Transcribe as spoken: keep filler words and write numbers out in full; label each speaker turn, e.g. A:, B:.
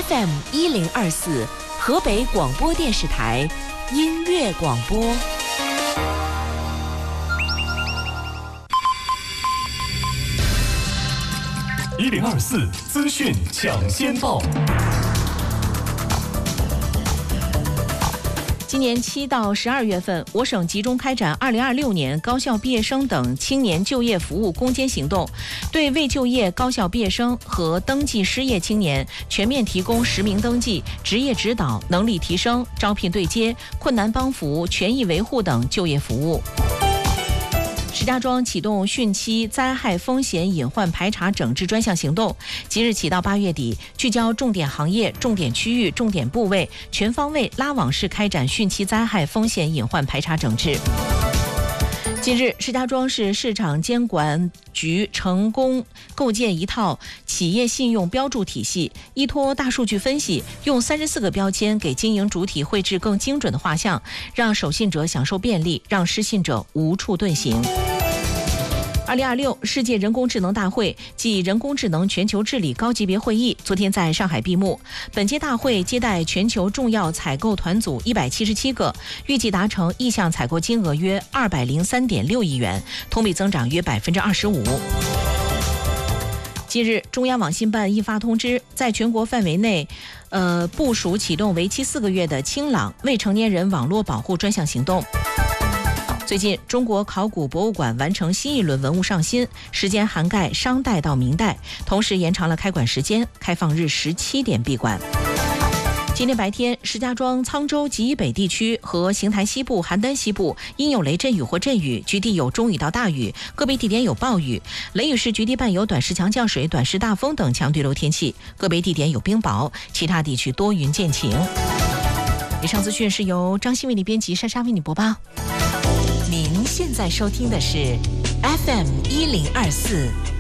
A: F M 一零二四，河北广播电视台音乐广播。
B: 一零二四资讯抢先报。
A: 今年七到十二月份，我省集中开展二零二六年高校毕业生等青年就业服务攻坚行动，对未就业高校毕业生和登记失业青年全面提供实名登记、职业指导、能力提升、招聘对接、困难帮扶、权益维护等就业服务。石家庄启动汛期灾害风险隐患排查整治专项行动，即日起到八月底，聚焦重点行业、重点区域、重点部位，全方位拉网式开展汛期灾害风险隐患排查整治。近日，石家庄市市场监管局成功构建一套企业信用标注体系，依托大数据分析，用三十四个标签给经营主体绘制更精准的画像，让守信者享受便利，让失信者无处遁形。二零二六世界人工智能大会暨人工智能全球治理高级别会议昨天在上海闭幕。本届大会接待全球重要采购团组一百七十七个，预计达成意向采购金额约二百零三点六亿元，同比增长约百分之二十五。近日，中央网信办印发通知，在全国范围内，呃，部署启动为期四个月的“清朗”未成年人网络保护专项行动。最近，中国考古博物馆完成新一轮文物上新，时间涵盖商代到明代，同时延长了开馆时间，开放日十七点闭馆。今天白天，石家庄、沧州及以北地区和邢台西部、邯郸西部因有雷阵雨或阵雨，局地有中雨到大雨，个别地点有暴雨。雷雨时局地伴有短时强降水、短时大风等强对流天气，个别地点有冰雹，其他地区多云见晴。以上资讯是由张欣为你编辑，珊珊为你播报。您现在收听的是 F M 一零二四